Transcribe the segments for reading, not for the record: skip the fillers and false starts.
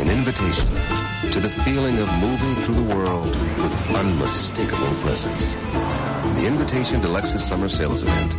An invitation to the feeling of moving through the world with unmistakable presence. The invitation to Lexus Summer Sales Event.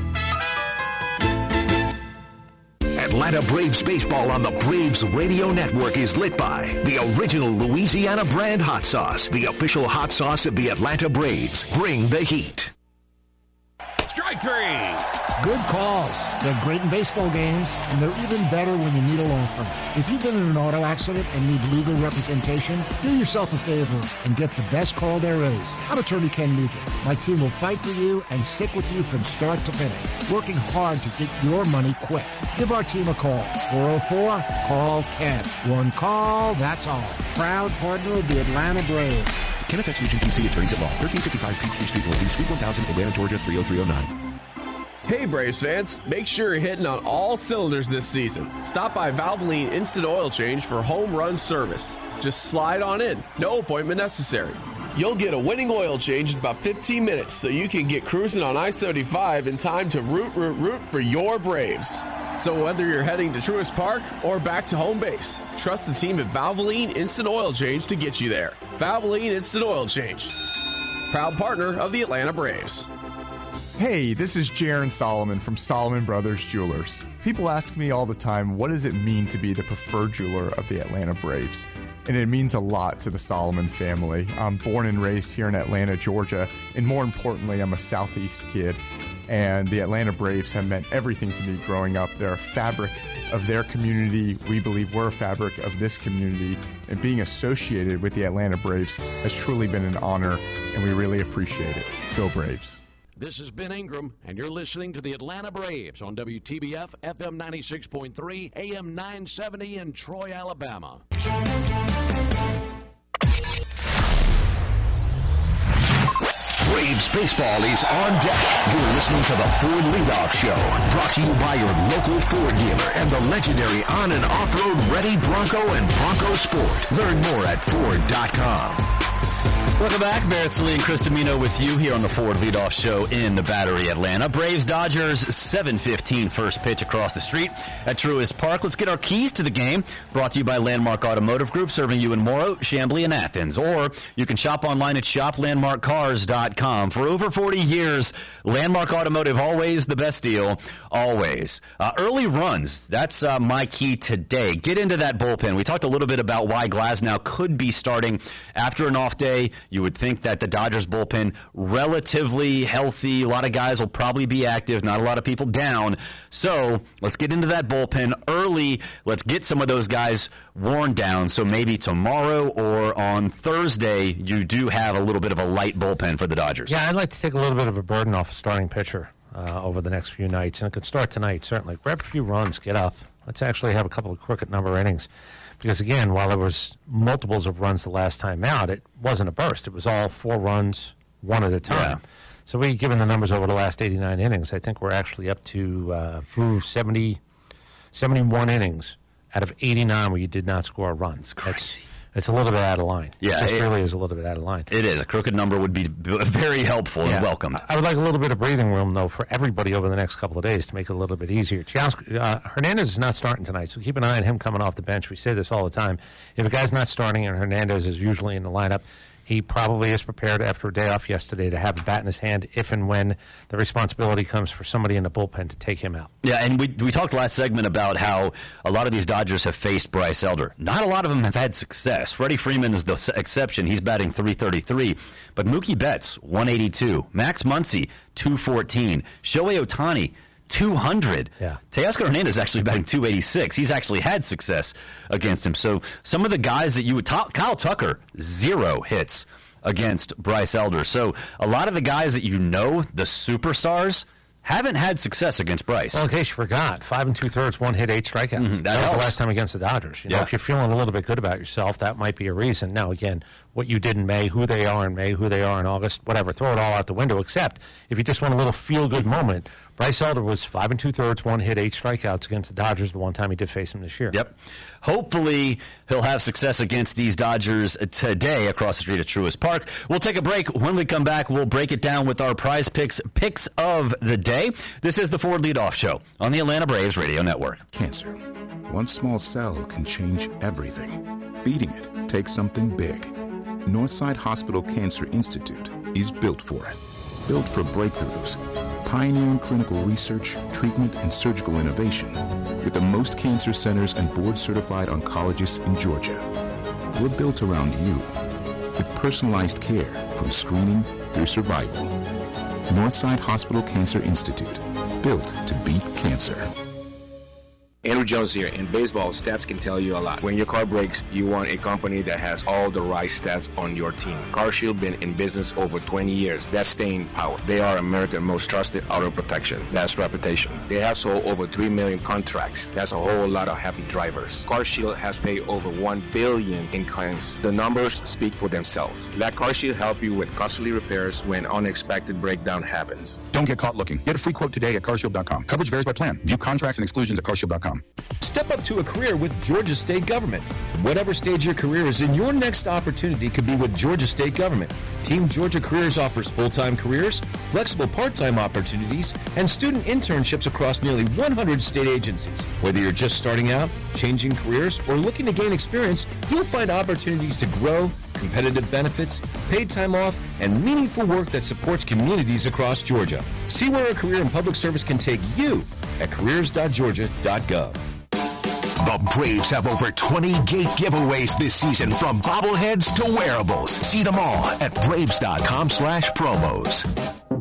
Atlanta Braves baseball on the Braves Radio Network is lit by the original Louisiana brand hot sauce, the official hot sauce of the Atlanta Braves. Bring the heat. Strike three. Good calls. They're great in baseball games, and they're even better when you need a law firm. If you've been in an auto accident and need legal representation, do yourself a favor and get the best call there is. I'm attorney Ken Nugent. My team will fight for you and stick with you from start to finish, working hard to get your money quick. Give our team a call. 404-CALL-KEN. One call, that's all. Proud partner of the Atlanta Braves. Kenneth S. Nugent, PC, attorneys at law. 1355 Peachtree Street, Northeast, Suite 1000, Atlanta, Georgia, 30309. Hey Braves fans, make sure you're hitting on all cylinders this season. Stop by Valvoline Instant Oil Change for home run service. Just slide on in, no appointment necessary. You'll get a winning oil change in about 15 minutes so you can get cruising on I-75 in time to root for your Braves. So whether you're heading to Truist Park or back to home base, trust the team at Valvoline Instant Oil Change to get you there. Valvoline Instant Oil Change, proud partner of the Atlanta Braves. Hey, this is Jaron Solomon from Solomon Brothers Jewelers. People ask me all the time, what does it mean to be the preferred jeweler of the Atlanta Braves? And it means a lot to the Solomon family. I'm born and raised here in Atlanta, Georgia, and more importantly, I'm a Southeast kid. And the Atlanta Braves have meant everything to me growing up. They're a fabric of their community. We believe we're a fabric of this community. And being associated with the Atlanta Braves has truly been an honor, and we really appreciate it. Go Braves. This is Ben Ingram, and you're listening to the Atlanta Braves on WTBF FM 96.3, AM 970 in Troy, Alabama. Braves baseball is on deck. You're listening to the Ford Leadoff Show, brought to you by your local Ford dealer and the legendary on- and off-road Ready Bronco and Bronco Sport. Learn more at Ford.com. Welcome back. Barrett Sallee and Chris Domino with you here on the Ford Leadoff Show in the Battery, Atlanta. Braves-Dodgers, 7:15 first pitch across the street at Truist Park. Let's get our keys to the game. Brought to you by Landmark Automotive Group, serving you in Morrow, Chamblee, and Athens. Or you can shop online at shoplandmarkcars.com. For over 40 years, Landmark Automotive, always the best deal, always. Early runs, that's my key today. Get into that bullpen. We talked a little bit about why Glasnow could be starting after an off day. You would think that the Dodgers bullpen, relatively healthy. A lot of guys will probably be active, not a lot of people down. So let's get into that bullpen early. Let's get some of those guys worn down. So maybe tomorrow or on Thursday, you do have a little bit of a light bullpen for the Dodgers. Yeah, I'd like to take a little bit of a burden off a starting pitcher over the next few nights. And it could start tonight, certainly. Grab a few runs, get up. Let's actually have a couple of crooked number innings. Because, again, while there was multiples of runs the last time out, it wasn't a burst. It was all 4 runs, one at a time. Yeah. So given the numbers over the last 89 innings, I think we're actually up to 71 innings out of 89 where you did not score a run. That's crazy. It's a little bit out of line. Yeah, it really is a little bit out of line. It is. A crooked number would be very helpful and welcome. I would like a little bit of breathing room, though, for everybody over the next couple of days to make it a little bit easier. Hernandez is not starting tonight, so keep an eye on him coming off the bench. We say this all the time. If a guy's not starting and Hernandez is usually in the lineup, he probably is prepared after a day off yesterday to have a bat in his hand if and when the responsibility comes for somebody in the bullpen to take him out. Yeah, and we talked last segment about how a lot of these Dodgers have faced Bryce Elder. Not a lot of them have had success. Freddie Freeman is the exception. He's batting .333. But Mookie Betts, 182. Max Muncy, 214. Shohei Ohtani, 200. Yeah. Teoscar Hernandez actually batting .286. He's actually had success against him. So some of the guys that you would talk, Kyle Tucker, 0 hits against Bryce Elder. So a lot of the guys that you know, the superstars, haven't had success against Bryce. Well, in case you forgot, 5 2/3, 1 hit, 8 strikeouts. Mm-hmm. That was the last time against the Dodgers. You know, Yeah. if you're feeling a little bit good about yourself, that might be a reason. Now, again, what you did in May, who they are in May, who they are in August, whatever, throw it all out the window, except if you just want a little feel-good moment, Bryce Elder was 5 2/3, 1 hit, 8 strikeouts against the Dodgers the one time he did face them this year. Yep. Hopefully he'll have success against these Dodgers today across the street at Truist Park. We'll take a break. When we come back, we'll break it down with our prize picks of the day. This is the Ford Leadoff Show on the Atlanta Braves Radio Network. Cancer. One small cell can change everything. Beating it takes something big. Northside Hospital Cancer Institute is built for it. Built for breakthroughs, pioneering clinical research, treatment, and surgical innovation with the most cancer centers and board-certified oncologists in Georgia. We're built around you with personalized care from screening through survival. Northside Hospital Cancer Institute, built to beat cancer. Andrew Jones here. In baseball, stats can tell you a lot. When your car breaks, you want a company that has all the right stats on your team. CarShield been in business over 20 years. That's staying power. They are America's most trusted auto protection. That's reputation. They have sold over 3 million contracts. That's a whole lot of happy drivers. CarShield has paid over $1 billion in claims. The numbers speak for themselves. Let CarShield help you with costly repairs when unexpected breakdown happens. Don't get caught looking. Get a free quote today at carshield.com. Coverage varies by plan. View contracts and exclusions at carshield.com. Step up to a career with Georgia State Government. Whatever stage your career is in, your next opportunity could be with Georgia State Government. Team Georgia Careers offers full-time careers, flexible part-time opportunities, and student internships across nearly 100 state agencies. Whether you're just starting out, changing careers, or looking to gain experience, you'll find opportunities to grow, competitive benefits, paid time off, and meaningful work that supports communities across Georgia. See where a career in public service can take you at careers.georgia.gov. The Braves have over 20 gate giveaways this season, from bobbleheads to wearables. See them all at Braves.com/promos.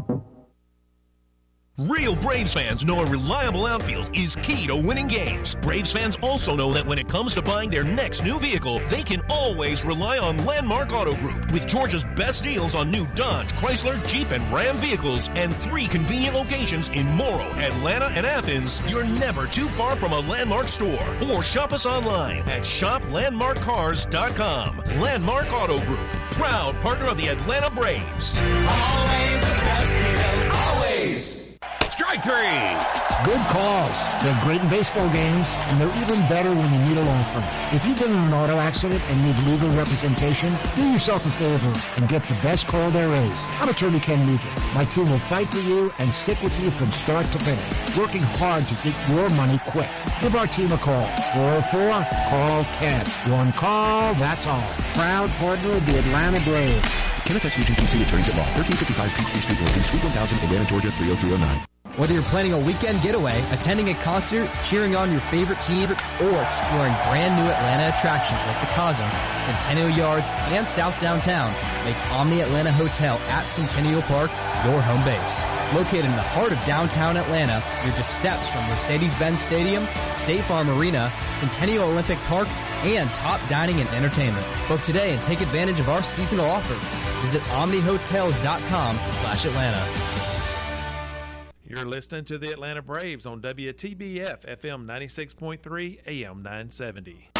Real Braves fans know a reliable outfield is key to winning games. Braves fans also know that when it comes to buying their next new vehicle, they can always rely on Landmark Auto Group. With Georgia's best deals on new Dodge, Chrysler, Jeep, and Ram vehicles, and 3 convenient locations in Morrow, Atlanta, and Athens, you're never too far from a Landmark store. Or shop us online at shoplandmarkcars.com. Landmark Auto Group, proud partner of the Atlanta Braves. Always the best deal, always. Strike 3. Good calls. They're great in baseball games, and they're even better when you need a law firm. If you've been in an auto accident and need legal representation, do yourself a favor and get the best call there is. I'm attorney Ken Nugent. My team will fight for you and stick with you from start to finish, working hard to get your money quick. Give our team a call. 404-CALL-KEN. One call, that's all. Proud partner of the Atlanta Braves. Kenneth X. Nugent, PC, attorneys at law. 1355 Peachtree Street, Northeast, Suite 1000, Atlanta, Georgia, 30209. Whether you're planning a weekend getaway, attending a concert, cheering on your favorite team, or exploring brand new Atlanta attractions like the Cosm, Centennial Yards, and South Downtown, make Omni Atlanta Hotel at Centennial Park your home base. Located in the heart of downtown Atlanta, you're just steps from Mercedes-Benz Stadium, State Farm Arena, Centennial Olympic Park, and top dining and entertainment. Book today and take advantage of our seasonal offers. Visit omnihotels.com/Atlanta. You're listening to the Atlanta Braves on WTBF FM 96.3 AM 970.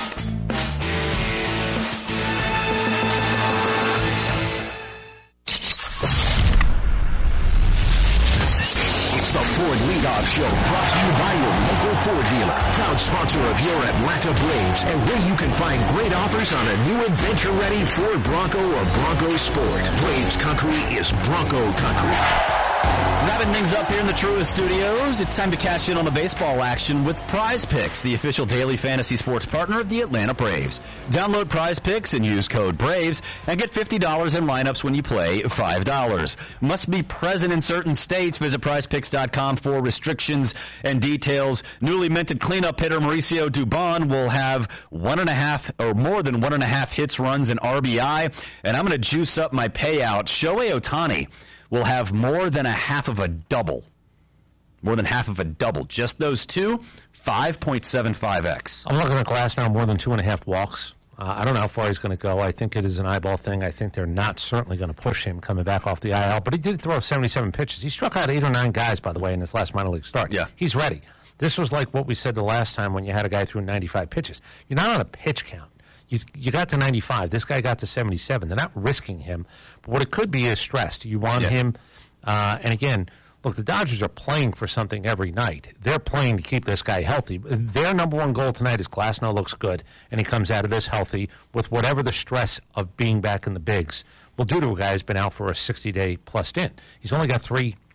It's the Ford Leadoff Show, brought to you by your local Ford dealer, proud sponsor of your Atlanta Braves, and where you can find great offers on a new adventure-ready Ford Bronco or Bronco Sport. Braves country is Bronco country. Wrapping things up here in the Truist Studios, it's time to cash in on the baseball action with Prize Picks, the official daily fantasy sports partner of the Atlanta Braves. Download Prize Picks and use code BRAVES and get $50 in lineups when you play $5. Must be present in certain states. Visit prizepicks.com for restrictions and details. Newly minted cleanup hitter Mauricio Dubon will have 1.5 or more than 1.5 hits, runs, and RBI. And I'm going to juice up my payout. Shohei Ohtani will have more than a half of a double. More than half of a double. Just those two, 5.75x. I'm looking at Glass now, more than 2.5 walks. I don't know how far he's going to go. I think it is an eyeball thing. I think they're not certainly going to push him coming back off the IL. But he did throw 77 pitches. He struck out 8 or 9 guys, by the way, in his last minor league start. Yeah. He's ready. This was like what we said the last time when you had a guy through 95 pitches. You're not on a pitch count. You got to 95. This guy got to 77. They're not risking him. But what it could be is stressed. You want him, and again, look, the Dodgers are playing for something every night. They're playing to keep this guy healthy. Their number one goal tonight is Glasnow looks good, and he comes out of this healthy with whatever the stress of being back in the bigs will do to a guy who's been out for a 60-day plus stint. He's only got 3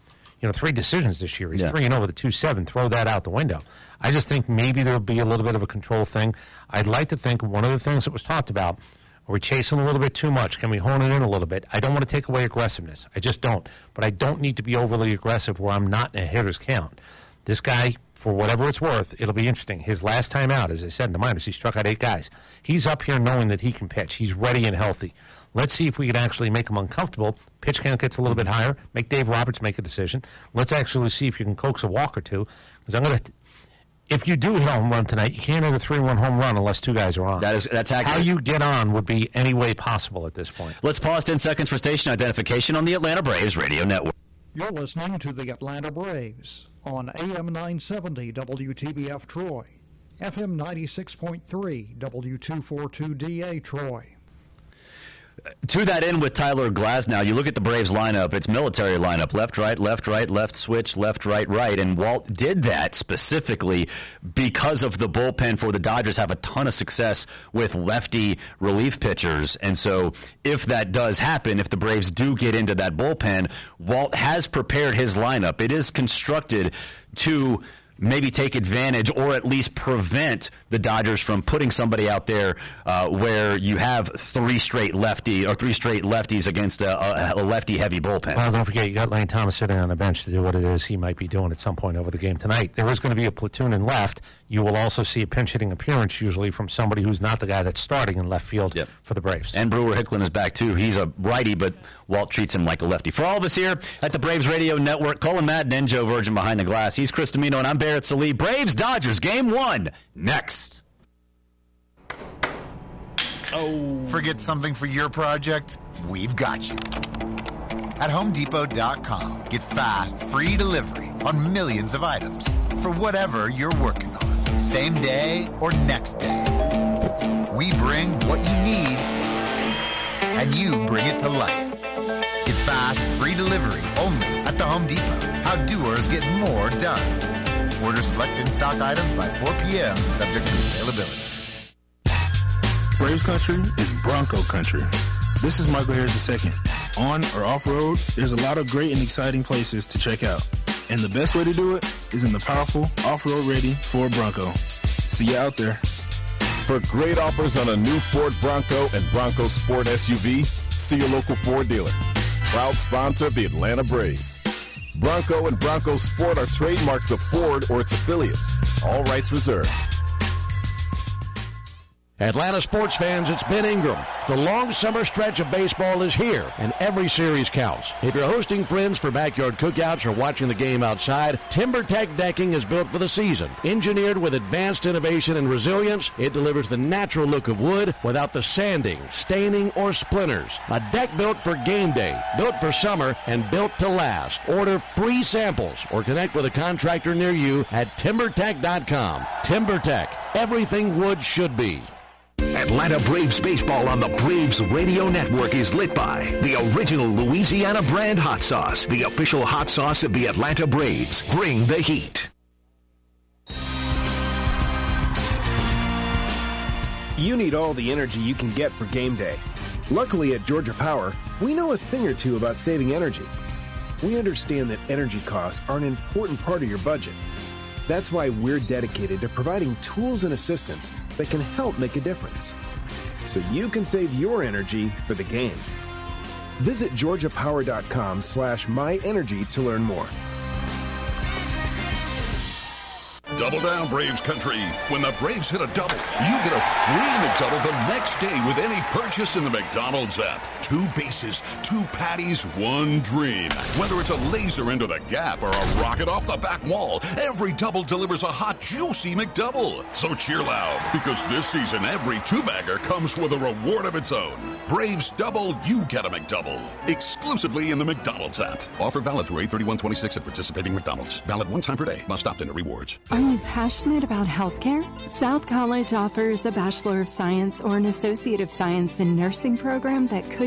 3 decisions this year. He's 3-0 with a 2.7. Throw that out the window. I just think maybe there'll be a little bit of a control thing. I'd like to think one of the things that was talked about, are we chasing a little bit too much? Can we hone it in a little bit? I don't want to take away aggressiveness. I just don't. But I don't need to be overly aggressive where I'm not in a hitter's count. This guy, for whatever it's worth, it'll be interesting. His last time out, as I said in the minors, he struck out 8 guys. He's up here knowing that he can pitch. He's ready and healthy. Let's see if we can actually make him uncomfortable. Pitch count gets a little bit higher. Make Dave Roberts make a decision. Let's actually see if you can coax a walk or two. Because if you do hit a home run tonight, you can't hit a 3-1 home run unless 2 guys are on. That's accurate. How you get on would be any way possible at this point. Let's pause 10 seconds for station identification on the Atlanta Braves Radio Network. You're listening to the Atlanta Braves on AM 970 WTBF Troy, FM 96.3 W242DA Troy. To that end with Tyler Glasnow, you look at the Braves lineup, it's military lineup, left, right, left switch, left, right, and Walt did that specifically because of the bullpen for the Dodgers have a ton of success with lefty relief pitchers, and so if that does happen, if the Braves do get into that bullpen, Walt has prepared his lineup. It is constructed to maybe take advantage or at least prevent the Dodgers from putting somebody out there where you have 3 straight lefties against a lefty-heavy bullpen. Well, don't forget, you got Lane Thomas sitting on the bench to do what it is he might be doing at some point over the game tonight. There is going to be a platoon in left. You will also see a pinch-hitting appearance usually from somebody who's not the guy that's starting in left field for the Braves. And Brewer Hicklin is back, too. He's a righty, but Walt treats him like a lefty. For all of us here at the Braves Radio Network, Colin Madden and Joe Virgin behind the glass. He's Chris Domino, and I'm Barrett Sallee. Braves-Dodgers, Game 1, next. Forget something for your project? We've got you. At HomeDepot.com, get fast, free delivery on millions of items for whatever you're working on, same day or next day. We bring what you need, and you bring it to life. Get fast, free delivery only at the Home Depot. How doers get more done. Order select in-stock items by 4 p.m., subject to availability. Braves country is Bronco country. This is Michael Harris II. On or off-road, there's a lot of great and exciting places to check out. And the best way to do it is in the powerful, off-road ready Ford Bronco. See you out there. For great offers on a new Ford Bronco and Bronco Sport SUV, see your local Ford dealer. Proud sponsor of the Atlanta Braves. Bronco and Bronco Sport are trademarks of Ford or its affiliates. All rights reserved. Atlanta sports fans, it's Ben Ingram. The long summer stretch of baseball is here, and every series counts. If you're hosting friends for backyard cookouts or watching the game outside, TimberTech decking is built for the season. Engineered with advanced innovation and resilience, it delivers the natural look of wood without the sanding, staining, or splinters. A deck built for game day, built for summer, and built to last. Order free samples or connect with a contractor near you at TimberTech.com. TimberTech, everything wood should be. Atlanta Braves baseball on the Braves Radio Network is lit by the original Louisiana brand hot sauce, the official hot sauce of the Atlanta Braves. Bring the heat. You need all the energy you can get for game day. Luckily at Georgia Power, we know a thing or two about saving energy. We understand that energy costs are an important part of your budget. That's why we're dedicated to providing tools and assistance that can help make a difference, so you can save your energy for the game. Visit georgiapower.com/myenergy to learn more. Double down, Braves country. When the Braves hit a double, you get a free McDouble the next day with any purchase in the McDonald's app. 2 bases, 2 patties, 1 dream. Whether it's a laser into the gap or a rocket off the back wall, every double delivers a hot, juicy McDouble. So cheer loud, because this season every 2-bagger comes with a reward of its own. Braves double, you get a McDouble. Exclusively in the McDonald's app. Offer valid through 8/31/26 at participating McDonald's. Valid 1 time per day. Must opt into rewards. Are you passionate about healthcare? South College offers a Bachelor of Science or an Associate of Science in Nursing program that could